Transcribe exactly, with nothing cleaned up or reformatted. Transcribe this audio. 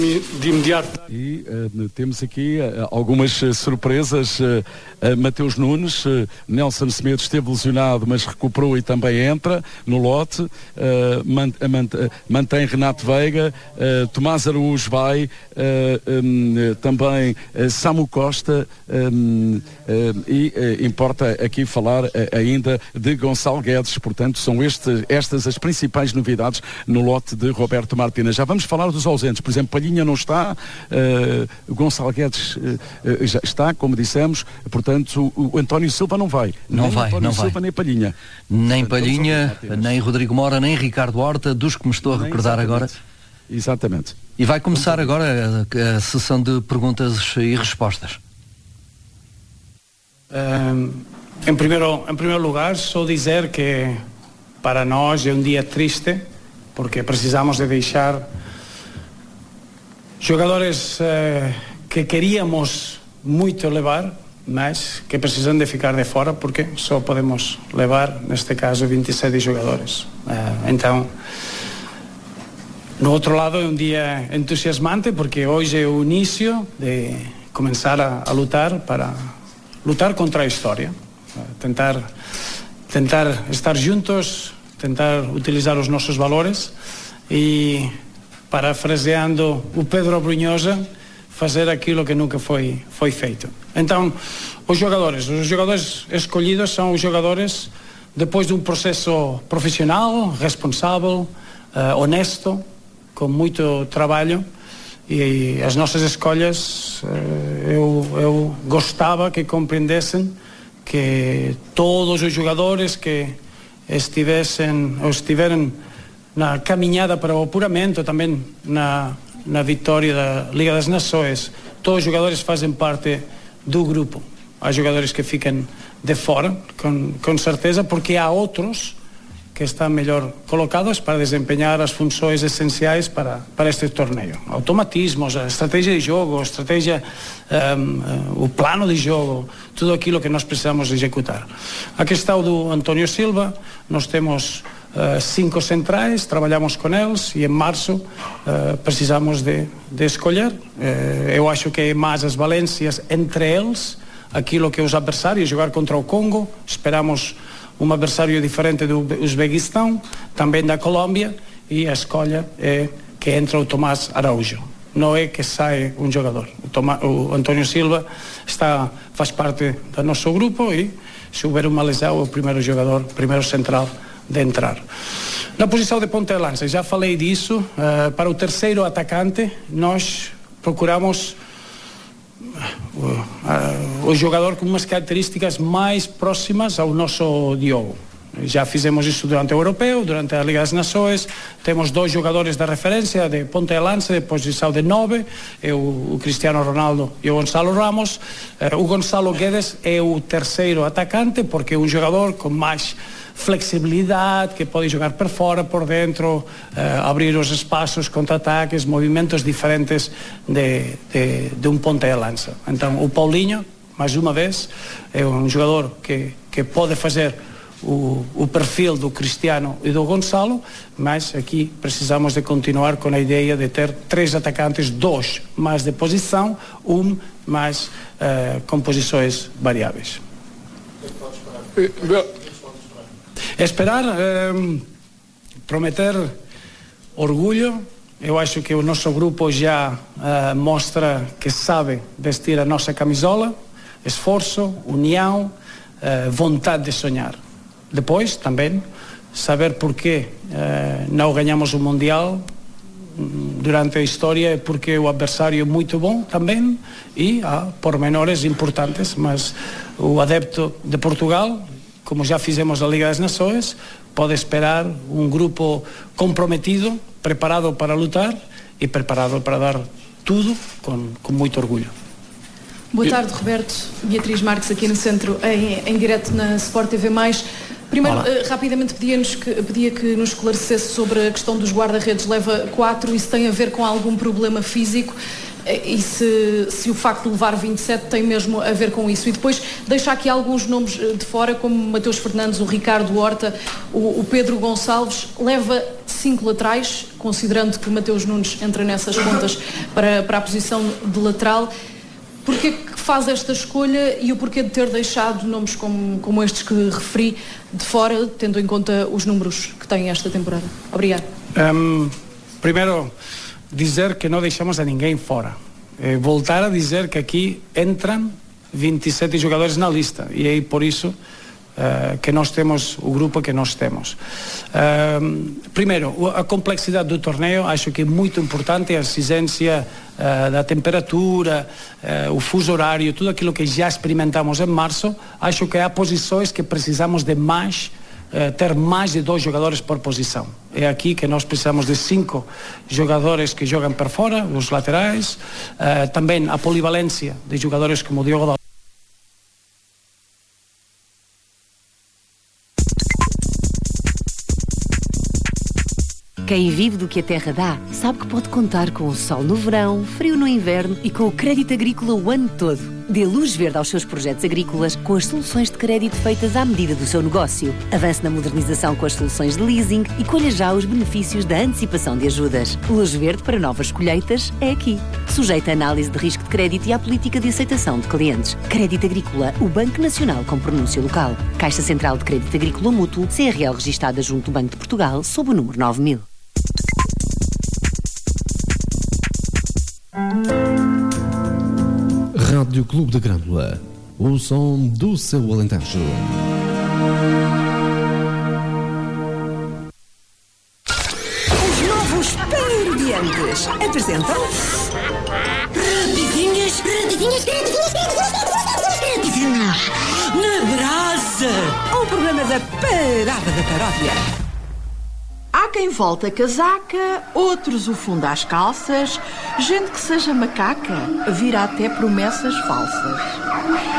de imediato. E uh, temos aqui uh, algumas uh, surpresas. Uh, uh, Mateus Nunes, uh, Nelson Semedo esteve lesionado, mas recuperou e também entra no lote. Uh, man, uh, man, uh, mantém Renato Veiga, uh, Tomás Araújo vai, uh, um, uh, também uh, Samu Costa um, uh, e uh, importa aqui falar uh, ainda de Gonçalo Guedes. Portanto, são este, estas as principais novidades no lote de Roberto Martínez. Já vamos falar dos ausentes. Por exemplo, Palhinha não está, uh, Gonçalo Guedes uh, uh, já está, como dissemos, portanto o, o António Silva não vai. Não nem vai, António não Silva, vai. Nem Palhinha. Nem portanto, Palhinha, nem Rodrigo Mora, nem Ricardo Horta, dos que me estou a nem recordar exatamente. agora. Exatamente. E vai começar agora a, a sessão de perguntas e respostas. Um, em, primeiro, em primeiro lugar, só dizer que para nós é um dia triste, porque precisamos de deixar jogadores uh, que queríamos muito levar, mas que precisam de ficar de fora, porque só podemos levar, neste caso, vinte e sete jogadores. Uh, então, no outro lado, é um dia entusiasmante, porque hoje é o início de começar a, a lutar para lutar contra a história, uh, tentar, tentar estar juntos, tentar utilizar os nossos valores e, parafraseando o Pedro Brunhosa, fazer aquilo que nunca foi, foi feito. Então, os jogadores, os jogadores escolhidos são os jogadores depois de um processo profissional, responsável, uh, honesto, com muito trabalho, e, e as nossas escolhas, uh, eu, eu gostava que compreendessem que todos os jogadores que estivessem ou estiveram na caminhada para o apuramento, também na, na vitória da Liga das Nações, todos os jogadores fazem parte do grupo. Há jogadores que ficam de fora, com, com certeza, porque há outros que estão melhor colocados para desempenhar as funções essenciais para, para este torneio. Automatismos, a estratégia de jogo, a estratégia, um, o plano de jogo, tudo aquilo que nós precisamos executar. A questão do António Silva, nós temos Uh, cinco centrais, trabalhamos com eles e em março uh, precisamos de, de escolher. Uh, eu acho que é mais as valências entre eles, aquilo que os adversários, jogar contra o Congo, esperamos um adversário diferente do Uzbequistão, também da Colômbia, e a escolha é que entra o Tomás Araújo. Não é que sai um jogador. O, Tomá, o António Silva está, faz parte do nosso grupo e, se houver uma lesão, é o primeiro jogador, primeiro central de entrar. Na posição de ponta de lança, já falei disso, uh, para o terceiro atacante nós procuramos uh, uh, o jogador com umas características mais próximas ao nosso Diogo. Já fizemos isso durante o Europeu, durante a Liga das Nações. Temos dois jogadores de referência de ponta de lança, de posição de nove, é o, o Cristiano Ronaldo e o Gonçalo Ramos. Uh, o Gonçalo Guedes é o terceiro atacante, porque é um jogador com mais flexibilidade, que pode jogar por fora, por dentro, uh, abrir os espaços, contra-ataques, movimentos diferentes de, de, de um ponta de lança. Então, o Paulinho, mais uma vez, é um jogador que, que pode fazer o, o perfil do Cristiano e do Gonçalo, mas aqui precisamos de continuar com a ideia de ter três atacantes, dois mais de posição, um mais uh, com posições variáveis. Esperar, eh, prometer orgulho. Eu acho que o nosso grupo já eh, mostra que sabe vestir a nossa camisola, esforço, união, eh, vontade de sonhar. Depois, também, saber porquê eh, não ganhamos o Mundial durante a história, porque o adversário é muito bom também e há pormenores importantes, mas o adepto de Portugal, como já fizemos na Liga das Nações, pode esperar um grupo comprometido, preparado para lutar e preparado para dar tudo com, com muito orgulho. Boa tarde, Roberto. Beatriz Marques aqui no Centro, em, em direto na Sport T V mais. Primeiro, uh, rapidamente pedia-nos que, pedia que nos esclarecesse sobre a questão dos guarda-redes leva quatro, isso tem a ver com algum problema físico? E se, se o facto de levar vinte e sete tem mesmo a ver com isso. E depois deixar aqui alguns nomes de fora, como Mateus Fernandes, o Ricardo Horta, o, o Pedro Gonçalves. Leva cinco laterais, considerando que Mateus Nunes entra nessas contas para, para a posição de lateral. Porquê que faz esta escolha e o porquê de ter deixado nomes como, como estes que referi de fora, tendo em conta os números que tem esta temporada? Obrigado. Um, primeiro, dizer que não deixamos a ninguém fora. Eh, voltar a dizer que aqui entram vinte e sete jogadores na lista e é por isso uh, que nós temos o grupo que nós temos. Uh, primeiro, a complexidade do torneio acho que é muito importante, a exigência uh, da temperatura, uh, o fuso horário, tudo aquilo que já experimentamos em março. Acho que há posições que precisamos de mais, uh, ter mais de dois jogadores por posição. É aqui que nós precisamos de cinco jogadores que jogam por fora, os laterais, uh, também a polivalência de jogadores como o Diogo Dalot. Quem vive do que a terra dá, sabe que pode contar com o sol no verão, frio no inverno e com o crédito agrícola o ano todo. Dê luz verde aos seus projetos agrícolas com as soluções de crédito feitas à medida do seu negócio. Avance na modernização com as soluções de leasing e colha já os benefícios da antecipação de ajudas. Luz verde para novas colheitas é aqui. Sujeita a análise de risco de crédito e à política de aceitação de clientes. Crédito Agrícola, o Banco Nacional com pronúncia local. Caixa Central de Crédito Agrícola Mútuo, C R L registada junto do Banco de Portugal, sob o número nove mil. Rádio Clube da Grândola, o som do seu Alentejo. Os novos Pan-Urbiantes apresentam... Rapidinhas, rapidinhas, rapidinhas, rapidinhas, na brasa. O programa da Parada da Paródia. Há quem volte a casaca, outros o fundo às calças, gente que seja macaca, vira até promessas falsas.